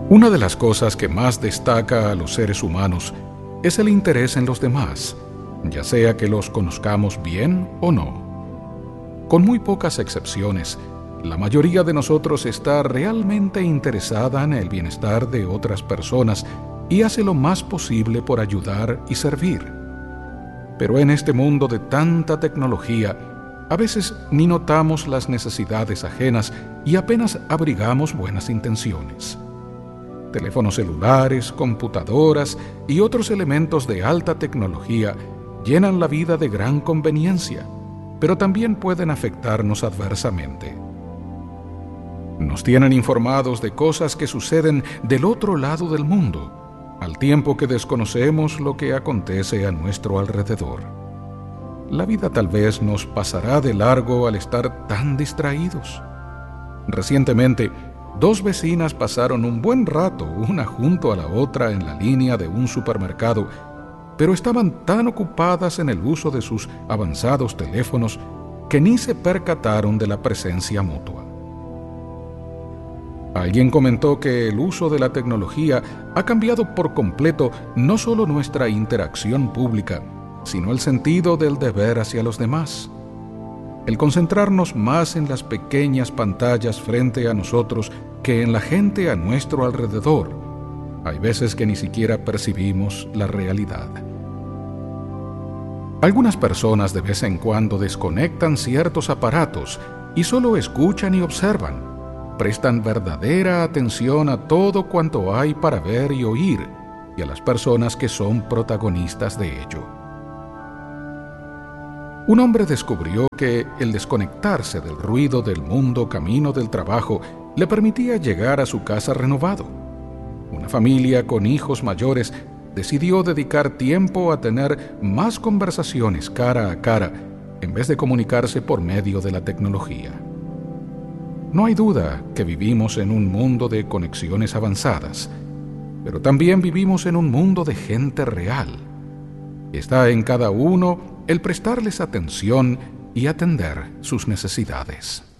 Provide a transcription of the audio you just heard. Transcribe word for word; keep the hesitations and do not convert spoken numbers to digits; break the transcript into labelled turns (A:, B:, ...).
A: Una de las cosas que más destaca a los seres humanos es el interés en los demás, ya sea que los conozcamos bien o no. Con muy pocas excepciones, la mayoría de nosotros está realmente interesada en el bienestar de otras personas y hace lo más posible por ayudar y servir. Pero en este mundo de tanta tecnología, a veces ni notamos las necesidades ajenas y apenas abrigamos buenas intenciones. Teléfonos celulares, computadoras y otros elementos de alta tecnología llenan la vida de gran conveniencia, pero también pueden afectarnos adversamente. Nos tienen informados de cosas que suceden del otro lado del mundo, al tiempo que desconocemos lo que acontece a nuestro alrededor. La vida tal vez nos pasará de largo al estar tan distraídos. Recientemente, dos vecinas pasaron un buen rato una junto a la otra en la línea de un supermercado, pero estaban tan ocupadas en el uso de sus avanzados teléfonos que ni se percataron de la presencia mutua. Alguien comentó que el uso de la tecnología ha cambiado por completo no solo nuestra interacción pública, sino el sentido del deber hacia los demás. El concentrarnos más en las pequeñas pantallas frente a nosotros que en la gente a nuestro alrededor, hay veces que ni siquiera percibimos la realidad. Algunas personas de vez en cuando desconectan ciertos aparatos y solo escuchan y observan. Prestan verdadera atención a todo cuanto hay para ver y oír, y a las personas que son protagonistas de ello. Un hombre descubrió que el desconectarse del ruido del mundo camino del trabajo le permitía llegar a su casa renovado. Una familia con hijos mayores decidió dedicar tiempo a tener más conversaciones cara a cara en vez de comunicarse por medio de la tecnología. No hay duda que vivimos en un mundo de conexiones avanzadas, pero también vivimos en un mundo de gente real. Está en cada uno el prestarles atención y atender sus necesidades.